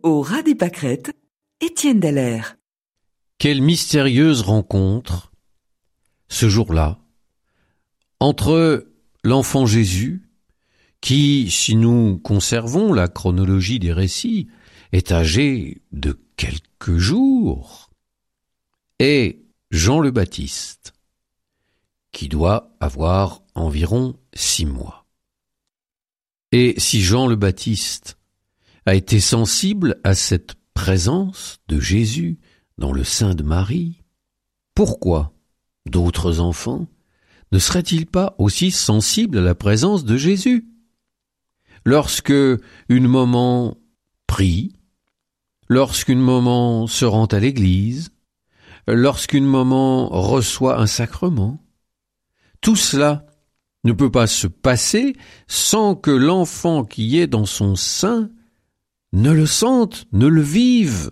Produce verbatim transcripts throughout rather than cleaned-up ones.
Au ras des pâquerettes, Étienne Dallaire. Quelle mystérieuse rencontre, ce jour-là, entre l'enfant Jésus, qui, si nous conservons la chronologie des récits, est âgé de quelques jours, et Jean le Baptiste, qui doit avoir environ six mois. Et si Jean le Baptiste a été sensible à cette présence de Jésus dans le sein de Marie, pourquoi d'autres enfants ne seraient-ils pas aussi sensibles à la présence de Jésus? Lorsque une maman prie, lorsqu'une maman se rend à l'église, lorsqu'une maman reçoit un sacrement, tout cela ne peut pas se passer sans que l'enfant qui est dans son sein ne le sente, ne le vive.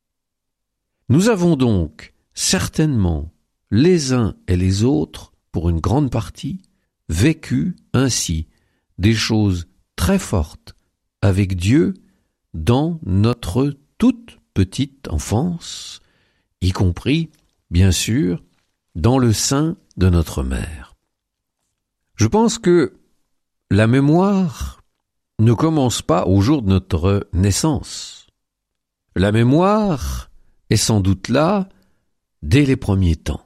Nous avons donc certainement, les uns et les autres, pour une grande partie, vécu ainsi des choses très fortes avec Dieu dans notre toute petite enfance, y compris, bien sûr, dans le sein de notre mère. Je pense que la mémoire ne commence pas au jour de notre naissance. La mémoire est sans doute là dès les premiers temps.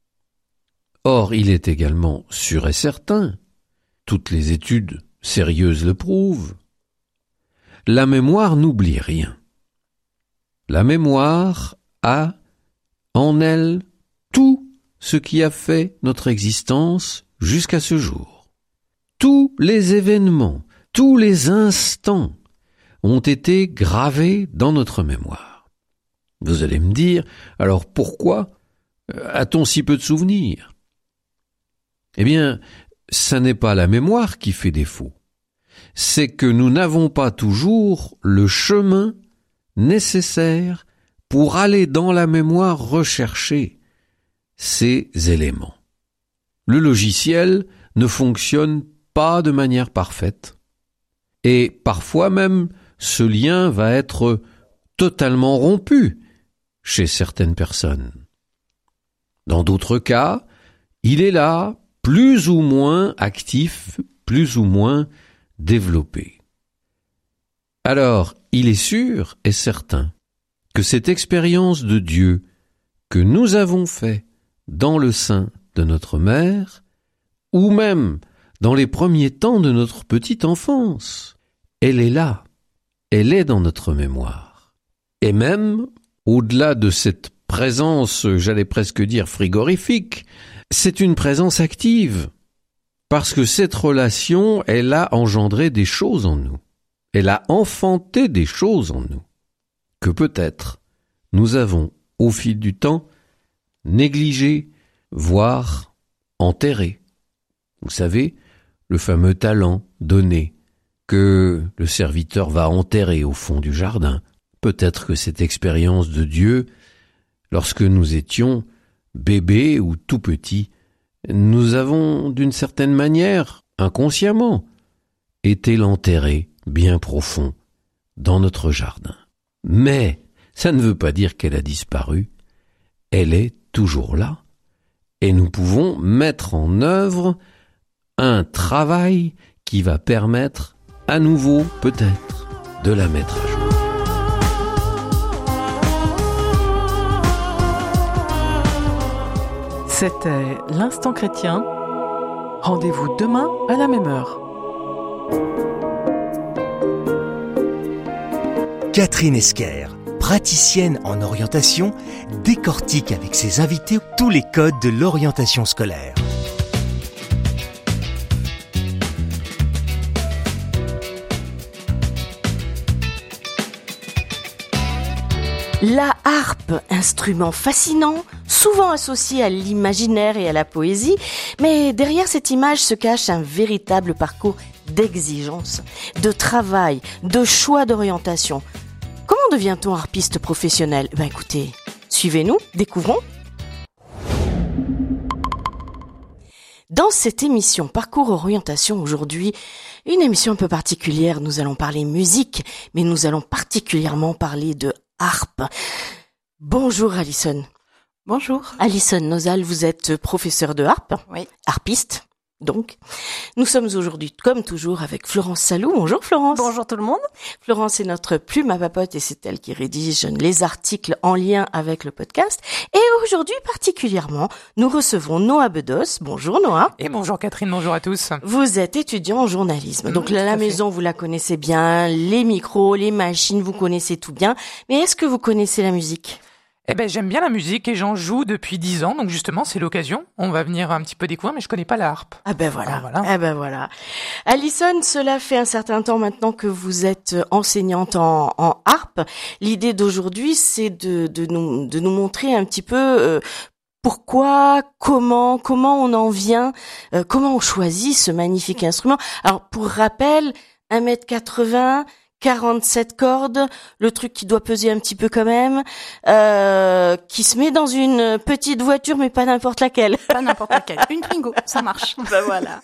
Or, il est également sûr et certain, toutes les études sérieuses le prouvent, la mémoire n'oublie rien. La mémoire a en elle tout ce qui a fait notre existence jusqu'à ce jour. Tous les événements, tous les instants ont été gravés dans notre mémoire. Vous allez me dire, alors pourquoi a-t-on si peu de souvenirs? Eh bien, ça n'est pas la mémoire qui fait défaut. C'est que nous n'avons pas toujours le chemin nécessaire pour aller dans la mémoire rechercher ces éléments. Le logiciel ne fonctionne pas de manière parfaite et parfois même ce lien va être totalement rompu chez certaines personnes. Dans d'autres cas, il est là, plus ou moins actif, plus ou moins développé. Alors, il est sûr et certain que cette expérience de Dieu que nous avons fait dans le sein de notre mère, ou même dans les premiers temps de notre petite enfance, elle est là, elle est dans notre mémoire. Et même, au-delà de cette présence, j'allais presque dire frigorifique, c'est une présence active, parce que cette relation, elle a engendré des choses en nous, elle a enfanté des choses en nous, que peut-être nous avons, au fil du temps, négligé, voire enterré. Vous savez, le fameux talent donné que le serviteur va enterrer au fond du jardin. Peut-être que cette expérience de Dieu, lorsque nous étions bébés ou tout petits, nous avons, d'une certaine manière, inconsciemment, été l'enterrer bien profond dans notre jardin. Mais ça ne veut pas dire qu'elle a disparu. Elle est toujours là. Et nous pouvons mettre en œuvre un travail qui va permettre à nouveau, peut-être, de la mettre à jour. C'était l'Instant Chrétien. Rendez-vous demain à la même heure. Catherine Esquer, praticienne en orientation, décortique avec ses invités tous les codes de l'orientation scolaire. La harpe, instrument fascinant, souvent associé à l'imaginaire et à la poésie, mais derrière cette image se cache un véritable parcours d'exigence, de travail, de choix d'orientation. Comment devient-on harpiste professionnel? Ben écoutez, suivez-nous, découvrons. Dans cette émission Parcours Orientation aujourd'hui, une émission un peu particulière, nous allons parler musique, mais nous allons particulièrement parler de harpe. Bonjour Alison. Bonjour. Alison Nozal, vous êtes professeure de harpe, Oui. harpiste. Donc, nous sommes aujourd'hui, comme toujours, avec Florence Salou. Bonjour Florence. Bonjour tout le monde. Florence est notre plume à papote et c'est elle qui rédige les articles en lien avec le podcast. Et aujourd'hui, particulièrement, nous recevons Noah Bedos. Bonjour Noah. Et bonjour Catherine, bonjour à tous. Vous êtes étudiant en journalisme. Donc Mmh, là, à la tout à fait. maison, vous la connaissez bien, les micros, les machines, vous connaissez tout bien. Mais est-ce que vous connaissez la musique ? Eh ben j'aime bien la musique et j'en joue depuis dix ans, donc justement c'est l'occasion. On va venir un petit peu découvrir, mais je connais pas la harpe. Ah ben voilà. Ah, voilà. Ah ben voilà. Alison, cela fait un certain temps maintenant que vous êtes enseignante en, en harpe. L'idée d'aujourd'hui, c'est de, de nous de nous montrer un petit peu euh, pourquoi, comment, comment on en vient, euh, comment on choisit ce magnifique instrument. Alors pour rappel, un mètre quatre-vingts, quarante-sept cordes, le truc qui doit peser un petit peu quand même, euh, qui se met dans une petite voiture, mais pas n'importe laquelle. Pas n'importe laquelle. Une Twingo, ça marche. Ben voilà.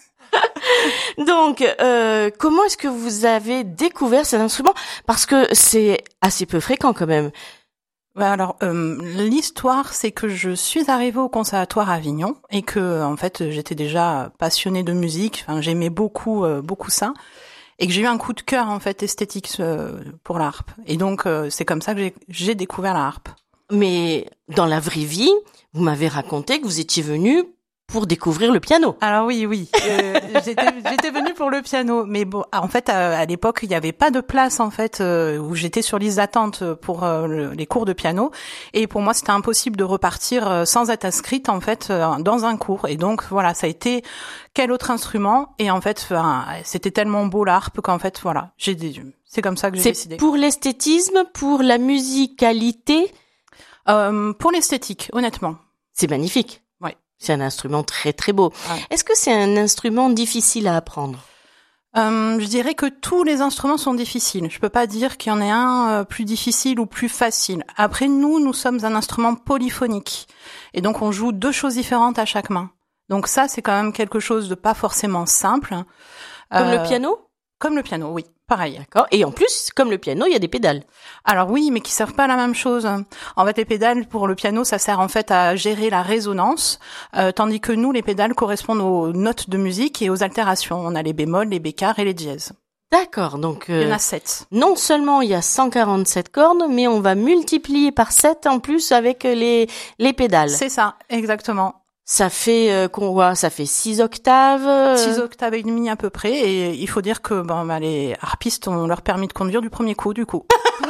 Donc, euh, comment est-ce que vous avez découvert cet instrument ? Parce que c'est assez peu fréquent quand même. Ouais, alors euh, l'histoire, c'est que je suis arrivée au conservatoire à Avignon et que en fait j'étais déjà passionnée de musique. Enfin, j'aimais beaucoup, euh, beaucoup ça. Et que j'ai eu un coup de cœur en fait esthétique euh, pour la harpe. Et donc euh, c'est comme ça que j'ai, j'ai découvert la harpe. Mais dans la vraie vie, vous m'avez raconté que vous étiez venu pour découvrir le piano. Alors oui, oui, euh, j'étais, j'étais venue pour le piano, mais bon, en fait à, à l'époque il n'y avait pas de place en fait euh, où j'étais sur liste d'attente pour euh, le, les cours de piano, et pour moi c'était impossible de repartir euh, sans être inscrite en fait euh, dans un cours. Et donc voilà, ça a été quel autre instrument, et en fait enfin, c'était tellement beau la harpe qu'en fait voilà, j'ai des, c'est comme ça que j'ai C'est décidé. pour l'esthétisme, pour la musicalité. Euh, pour l'esthétique, honnêtement. C'est magnifique. Ouais. C'est un instrument très très beau. Ouais. Est-ce que c'est un instrument difficile à apprendre ? Euh, je dirais que tous les instruments sont difficiles. Je peux pas dire qu'il y en ait un euh, plus difficile ou plus facile. Après, nous, nous sommes un instrument polyphonique. Et donc, on joue deux choses différentes à chaque main. Donc ça, c'est quand même quelque chose de pas forcément simple. Comme Euh, le piano ? Comme le piano, oui. Pareil. D'accord. Et en plus, comme le piano, il y a des pédales. Alors oui, mais qui servent pas à la même chose. En fait, les pédales pour le piano, ça sert en fait à gérer la résonance, euh, tandis que nous, les pédales correspondent aux notes de musique et aux altérations. On a les bémols, les bécarres et les dièses. D'accord. Donc, euh, Il y en a sept. non seulement il y a cent quarante-sept cordes, mais on va multiplier par sept en plus avec les les pédales. C'est ça, exactement. Ça fait euh, qu'on voit, ça fait six octaves. euh, Six octaves et demi à peu près, et il faut dire que bon, bah, les harpistes ont leur permis de conduire du premier coup, du coup.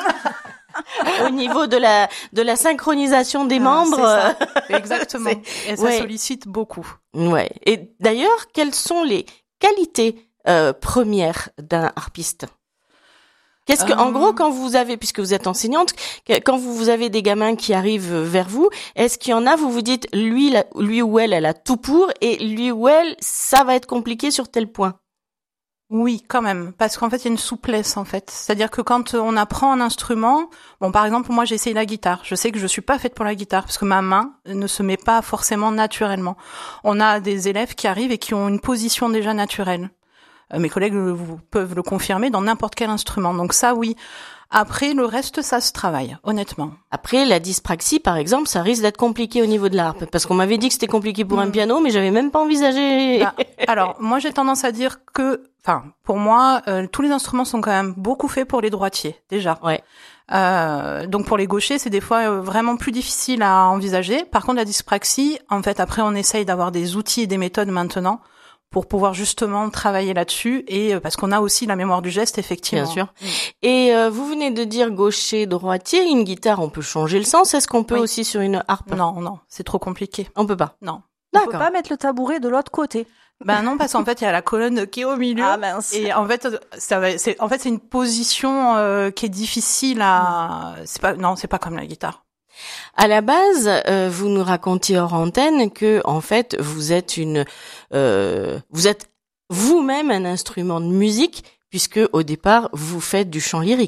au niveau de la de la synchronisation des Ah, membres. c'est ça. Exactement. C'est- Et ça ouais. sollicite beaucoup. Ouais. Et d'ailleurs, quelles sont les qualités euh, premières d'un harpiste ? Qu'est-ce que, en Euh. gros, quand vous avez, puisque vous êtes enseignante, que- quand vous, vous avez des gamins qui arrivent vers vous, est-ce qu'il y en a, vous vous dites, lui, la- lui ou elle, elle a tout pour, et lui ou elle, ça va être compliqué sur tel point. Oui, quand même, parce qu'en fait, il y a une souplesse, en fait. C'est-à-dire que quand on apprend un instrument, bon, par exemple, moi, j'ai essayé la guitare. Je sais que je suis pas faite pour la guitare, parce que ma main ne se met pas forcément naturellement. On a des élèves qui arrivent et qui ont une position déjà naturelle. Euh, Mes collègues euh, vous- peuvent le confirmer dans n'importe quel instrument. Donc ça, oui. Après, le reste, ça se travaille, honnêtement. Après, la dyspraxie, par exemple, ça risque d'être compliqué au niveau de la harpe, parce qu'on m'avait dit que c'était compliqué pour un Mm. piano, mais j'avais même pas envisagé. Ah, alors, moi, j'ai tendance à dire que, enfin, pour moi, euh, tous les instruments sont quand même beaucoup faits pour les droitiers, déjà. Ouais. Euh, donc pour les gauchers, c'est des fois euh, vraiment plus difficile à envisager. Par contre, la dyspraxie, en fait, après, on essaye d'avoir des outils et des méthodes maintenant pour pouvoir justement travailler là-dessus, et euh, parce qu'on a aussi la mémoire du geste, effectivement. Bien sûr. Et euh, vous venez de dire gaucher, droitier. Une guitare, on peut changer le sens. Est-ce qu'on peut Oui. aussi sur une harpe ? Non, non, c'est trop compliqué. On peut pas. Non. On peut D'accord. pas mettre le tabouret de l'autre côté. Ben non, parce qu'en fait, il y a la colonne qui est au milieu. Ah mince. Et en fait, ça va, c'est, en fait, c'est une position euh, qui est difficile à. C'est pas, non, c'est pas comme la guitare. À la base, euh, vous nous racontiez hors antenne que, en fait, vous êtes une, euh, vous êtes vous-même un instrument de musique, puisque au départ, vous faites du chant lyrique.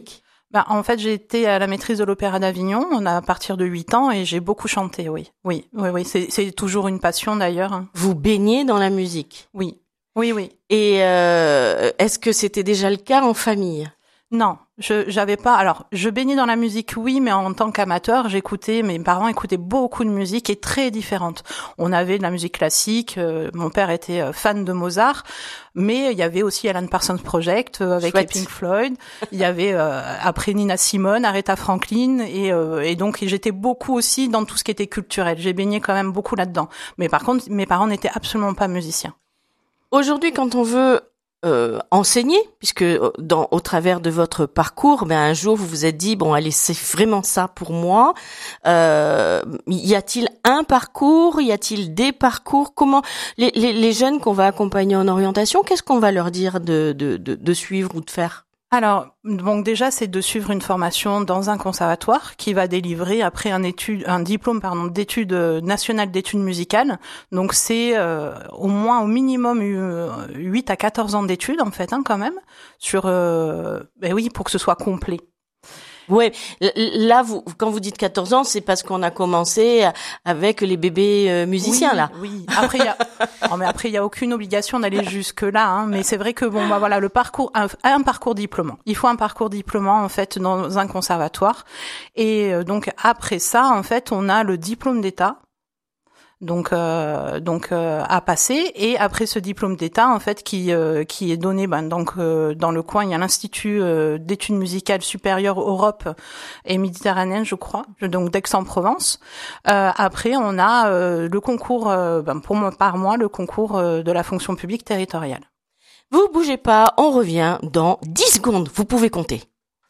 Bah, en fait, j'ai été à la maîtrise de l'Opéra d'Avignon, on a à partir de huit ans, et j'ai beaucoup chanté, oui. Oui, oui, oui, c'est, c'est toujours une passion d'ailleurs. Vous baignez dans la musique? Oui, oui, oui. Et euh, est-ce que c'était déjà le cas en famille? Non, je j'avais pas. Alors, je baignais dans la musique, oui, mais en tant qu'amateur, j'écoutais. Mes parents écoutaient beaucoup de musique et très différente. On avait de la musique classique. Euh, mon père était euh, fan de Mozart, mais il y avait aussi Alan Parsons Project euh, avec les Pink Floyd. Il y avait euh, après Nina Simone, Aretha Franklin, et euh, et donc j'étais beaucoup aussi dans tout ce qui était culturel. J'ai baigné quand même beaucoup là-dedans. Mais par contre, mes parents n'étaient absolument pas musiciens. Aujourd'hui, quand on veut Euh, enseigner, puisque dans au travers de votre parcours, ben un jour vous vous êtes dit bon allez c'est vraiment ça pour moi. Euh, y a-t-il un parcours, y a-t-il des parcours? Comment les, les, les jeunes qu'on va accompagner en orientation, qu'est-ce qu'on va leur dire de de de, de suivre ou de faire? Alors, donc déjà, c'est de suivre une formation dans un conservatoire qui va délivrer après un étude, un diplôme pardon d'études nationales d'études musicales. Donc c'est euh, au moins au minimum euh, huit à quatorze ans d'études en fait, hein, quand même, sur euh, ben oui, pour que ce soit complet. Ouais, là vous quand vous dites quatorze ans, c'est parce qu'on a commencé avec les bébés euh, musiciens oui, là. Oui, après il y a non, mais après il y a aucune obligation d'aller jusque là hein, mais c'est vrai que bon bah voilà, le parcours un, un parcours diplômant. Il faut un parcours diplômant en fait dans un conservatoire et euh, donc après ça en fait, on a le diplôme d'état. Donc, euh, donc euh, à passer et après ce diplôme d'état en fait qui euh, qui est donné ben donc euh, dans le coin il y a l'Institut euh, d'études musicales supérieures Europe et méditerranéenne je crois donc d'Aix-en-Provence. Euh, après on a euh, le concours euh, ben, pour moi par mois le concours euh, de la fonction publique territoriale. Vous bougez pas, on revient dans dix secondes. Vous pouvez compter.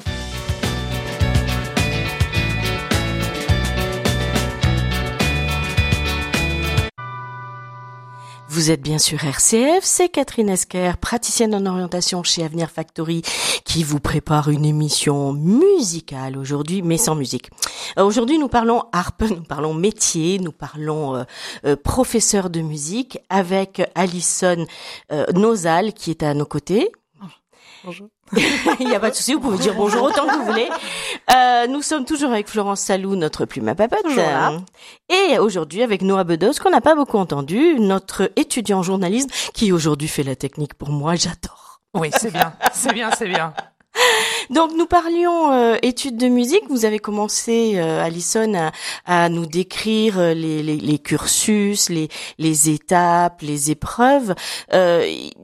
Vous êtes bien sur R C F, c'est Catherine Esquer, praticienne en orientation chez Avenir Factory, qui vous prépare une émission musicale aujourd'hui, mais sans musique. Aujourd'hui, nous parlons harpe, nous parlons métier, nous parlons euh, euh, professeur de musique avec Alison euh, Nosal qui est à nos côtés. Bonjour. Il n'y a pas de souci, vous pouvez dire bonjour autant que vous voulez. Euh, nous sommes toujours avec Florence Salou, notre plume à papote. Voilà. Et aujourd'hui avec Noah Bedos, qu'on n'a pas beaucoup entendu, notre étudiant journaliste qui aujourd'hui fait la technique pour moi, j'adore. Oui, c'est bien, c'est bien, c'est bien. Donc nous parlions euh, études de musique. Vous avez commencé, euh, Alison, à, à nous décrire les, les, les cursus, les, les étapes, les épreuves. Euh,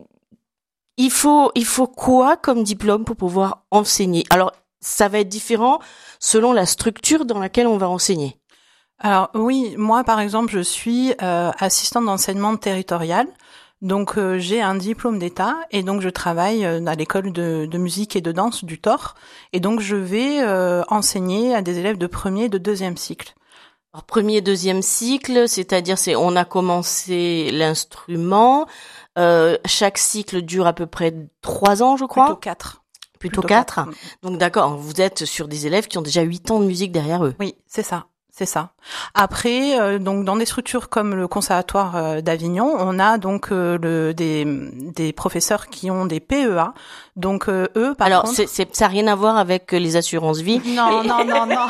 Il faut, il faut quoi comme diplôme pour pouvoir enseigner? Alors, ça va être différent selon la structure dans laquelle on va enseigner. Alors oui, moi par exemple, je suis euh, assistante d'enseignement territorial. Donc euh, j'ai un diplôme d'État et donc je travaille euh, à l'école de, de musique et de danse du Thor. Et donc je vais euh, enseigner à des élèves de premier et de deuxième cycle. Alors, premier, deuxième cycle, c'est-à-dire c'est on a commencé l'instrument. Euh, chaque cycle dure à peu près trois ans, je crois. Plutôt quatre. Plutôt, Plutôt quatre. quatre. Donc d'accord, vous êtes sur des élèves qui ont déjà huit ans de musique derrière eux. Oui, c'est ça. C'est ça. Après, euh, donc dans des structures comme le Conservatoire euh, d'Avignon, on a donc euh, le, des, des professeurs qui ont des P E A. Donc euh, eux, par Alors, contre... c'est, c'est, ça n'a rien à voir avec les assurances vie. Non, Et... non, non, non.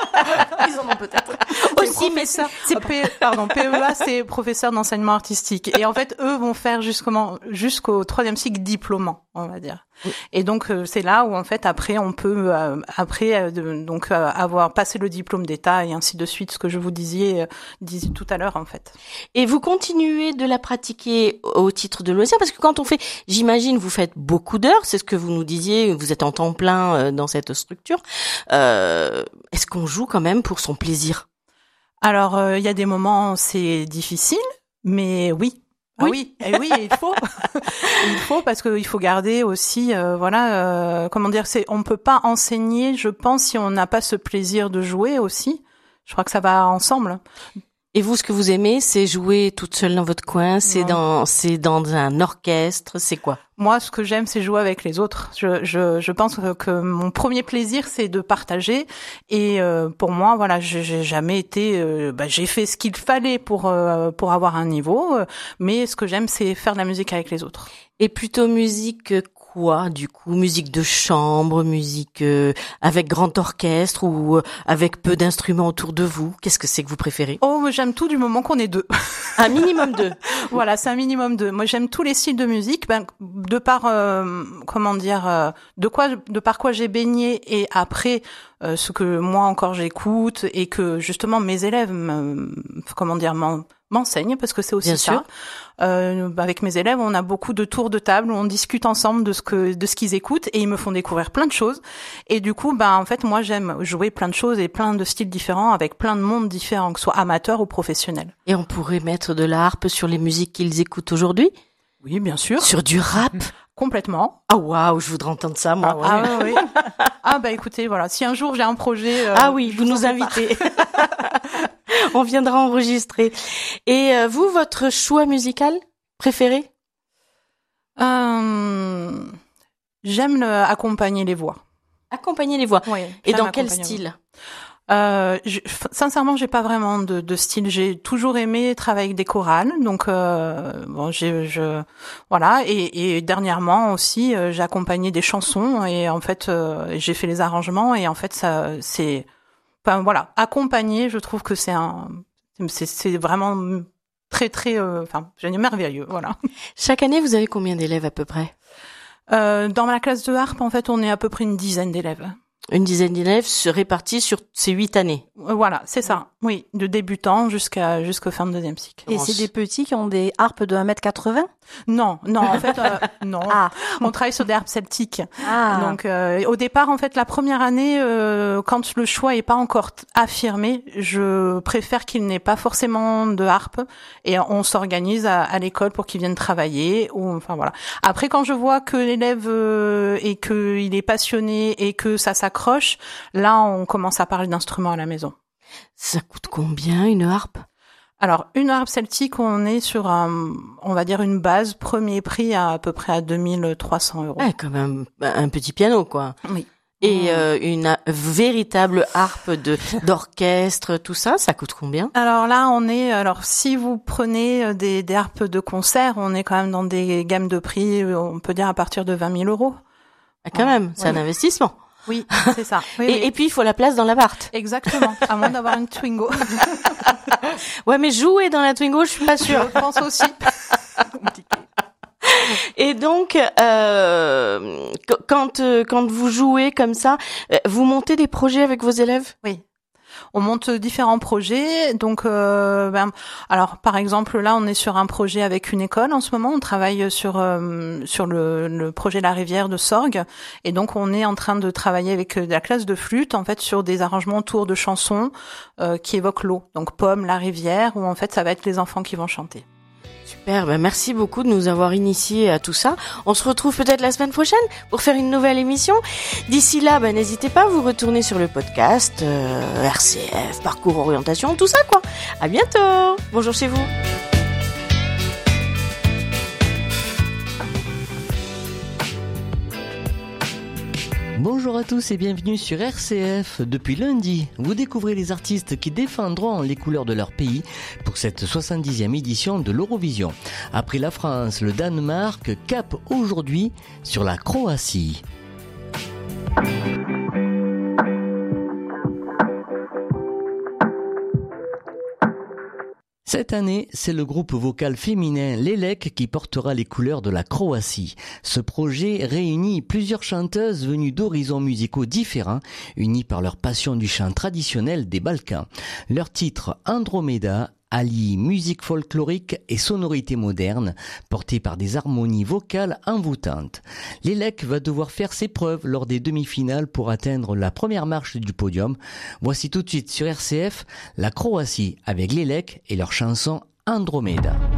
Ils en ont peut-être. Aussi, mais ça, c'est P... pardon, P E A, c'est professeur d'enseignement artistique. Et en fait, eux vont faire jusqu'au jusqu'au troisième cycle diplômant, on va dire. Oui. Et donc euh, c'est là où en fait après on peut euh, après euh, de, donc euh, avoir passé le diplôme d'État et ainsi de suite, ce que je vous disiez, euh, disiez tout à l'heure en fait. Et vous continuez de la pratiquer au titre de loisir parce que quand on fait, j'imagine, vous faites beaucoup d'heures, c'est ce que vous nous disiez, vous êtes en temps plein euh, dans cette structure. Euh, est-ce qu'on joue quand même pour son plaisir? Alors il euh, y a des moments c'est difficile, mais oui. Ah oui, oui, et oui, il faut, il faut parce qu'il faut garder aussi, euh, voilà, euh, comment dire, c'est, on peut pas enseigner, je pense, si on n'a pas ce plaisir de jouer aussi. Je crois que ça va ensemble. Et vous, ce que vous aimez, c'est jouer toute seule dans votre coin, c'est non. dans, c'est dans un orchestre, c'est quoi? Moi, ce que j'aime, c'est jouer avec les autres. Je, je, je pense que, que mon premier plaisir, c'est de partager. Et euh, pour moi, voilà, j'ai, j'ai jamais été. Euh, bah, j'ai fait ce qu'il fallait pour euh, pour avoir un niveau. Euh, mais ce que j'aime, c'est faire de la musique avec les autres. Et plutôt musique quoi, du coup? Musique de chambre, musique euh, avec grand orchestre ou euh, avec peu d'instruments autour de vous? Qu'est-ce que c'est que vous préférez? Oh, moi, j'aime tout du moment qu'on est deux. Un minimum deux. Voilà, c'est un minimum deux. Moi, j'aime tous les styles de musique, ben, de par, euh, comment dire, euh, de quoi, de par quoi j'ai baigné et après, euh, ce que moi encore j'écoute et que justement mes élèves, me, comment dire, m'en, m'enseignent parce que c'est aussi Bien ça. sûr. Euh, avec mes élèves, on a beaucoup de tours de table où on discute ensemble de ce que, de ce qu'ils écoutent et ils me font découvrir plein de choses. Et du coup, ben, en fait, moi, j'aime jouer plein de choses et plein de styles différents avec plein de mondes différents, que ce soit amateur ou professionnel. Et on pourrait mettre de la harpe sur les musiques qu'ils écoutent aujourd'hui? Oui, bien sûr. Sur du rap? Complètement. Ah waouh, je voudrais entendre ça, moi. Ah, ah oui. Ah bah écoutez, voilà, si un jour j'ai un projet. Euh, ah oui, vous nous invitez. On viendra enregistrer. Et euh, vous, votre choix musical préféré? euh, J'aime le, accompagner les voix. Accompagner les voix. Oui. Et dans quel style? Euh, je, sincèrement, j'ai pas vraiment de, de style. J'ai toujours aimé travailler avec des chorales, donc euh, bon, j'ai, je, voilà. Et, et dernièrement aussi, euh, j'ai accompagné des chansons et en fait, euh, j'ai fait les arrangements et en fait, ça, c'est, enfin voilà, accompagner. Je trouve que c'est un, c'est, c'est vraiment très très, euh, enfin, j'ai merveilleux, voilà. Chaque année, vous avez combien d'élèves à peu près? Euh, dans ma classe de harpe, en fait, on est à peu près une dizaine d'élèves. Une dizaine d'élèves se répartis sur ces huit années. Voilà, c'est ça. Oui, de débutants jusqu'à jusqu'au fin de deuxième cycle. Et c'est des petits qui ont des harpes de un mètre quatre-vingts? Non, non, en fait, euh, non. Ah. On travaille sur des harpes celtiques. Ah. Donc, euh, au départ, en fait, la première année, euh, quand le choix est pas encore t- affirmé, je préfère qu'il n'ait pas forcément de harpe et on s'organise à, à l'école pour qu'ils viennent travailler. Ou, enfin voilà. Après, quand je vois que l'élève euh, et que il est passionné et que ça s'accroche, là, on commence à parler d'instruments à la maison. Ça coûte combien une harpe? Alors, une harpe celtique, on est sur un, on va dire une base, premier prix à à peu près à deux mille trois cents euros. Ouais, comme un, un petit piano, quoi. Oui. Et euh, une a- véritable harpe de d'orchestre, tout ça, ça coûte combien? Alors là, on est, alors si vous prenez des, des harpes de concert, on est quand même dans des gammes de prix, on peut dire à partir de vingt mille euros. Ah, quand même, c'est oui. un investissement. Oui, c'est ça. Oui, et, oui. et puis, il faut la place dans l'appart. Exactement, à moins d'avoir une Twingo. Ouais, mais jouer dans la Twingo, je suis pas sûre. Je pense aussi. Et donc, euh, quand quand vous jouez comme ça, vous montez des projets avec vos élèves? Oui. On monte différents projets, donc euh, ben, alors par exemple là on est sur un projet avec une école en ce moment, on travaille sur euh, sur le, le projet La Rivière de Sorgues et donc on est en train de travailler avec la classe de flûte en fait sur des arrangements autour de chansons euh, qui évoquent l'eau, donc Pomme, La Rivière, où en fait ça va être les enfants qui vont chanter. Super, ben merci beaucoup de nous avoir initiés à tout ça. On se retrouve peut-être la semaine prochaine pour faire une nouvelle émission. D'ici là, ben n'hésitez pas à vous retourner sur le podcast, euh, R C F, Parcours Orientation, tout ça quoi. À bientôt. Bonjour chez vous. Bonjour à tous et bienvenue sur R C F. Depuis lundi, vous découvrez les artistes qui défendront les couleurs de leur pays pour cette soixante-dixième édition de l'Eurovision. Après la France, le Danemark, cap aujourd'hui sur la Croatie. Cette année, c'est le groupe vocal féminin Lelek qui portera les couleurs de la Croatie. Ce projet réunit plusieurs chanteuses venues d'horizons musicaux différents, unies par leur passion du chant traditionnel des Balkans. Leur titre Andromeda allie musique folklorique et sonorité moderne, portée par des harmonies vocales envoûtantes. Lelek va devoir faire ses preuves lors des demi-finales pour atteindre la première marche du podium. Voici tout de suite sur R C F la Croatie avec Lelek et leur chanson Andromeda.